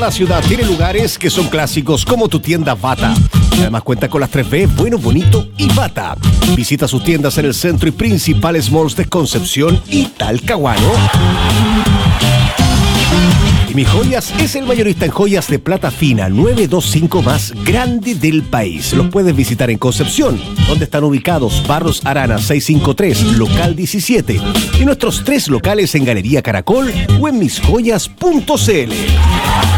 la ciudad tiene lugares que son clásicos como tu tienda Bata. Además cuenta con las 3B, Bueno, Bonito y Bata. Visita sus tiendas en el centro y principales malls de Concepción y Talcahuano. Y Mi Joyas es el mayorista en joyas de plata fina 925 más grande del país. Los puedes visitar en Concepción, donde están ubicados Barros Arana 653, local 17. Y nuestros 3 locales en Galería Caracol o en misjoyas.cl.